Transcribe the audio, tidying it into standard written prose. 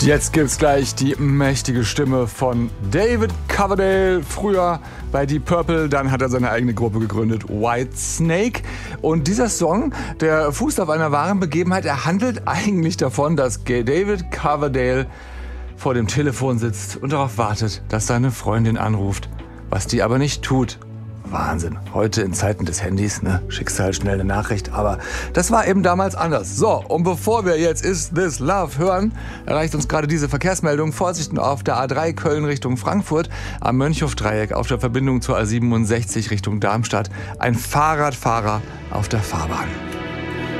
Jetzt gibt's gleich die mächtige Stimme von David Coverdale. Früher bei Deep Purple, dann hat er seine eigene Gruppe gegründet, Whitesnake. Und dieser Song, der fußt auf einer wahren Begebenheit. Er handelt eigentlich davon, dass David Coverdale vor dem Telefon sitzt und darauf wartet, dass seine Freundin anruft, was die aber nicht tut. Wahnsinn. Heute in Zeiten des Handys, ne? Schickst halt schnell eine Nachricht, aber das war eben damals anders. So, und bevor wir jetzt Is This Love hören, erreicht uns gerade diese Verkehrsmeldung. Vorsicht auf der A3 Köln Richtung Frankfurt, am Mönchhof-Dreieck auf der Verbindung zur A67 Richtung Darmstadt. Ein Fahrradfahrer auf der Fahrbahn.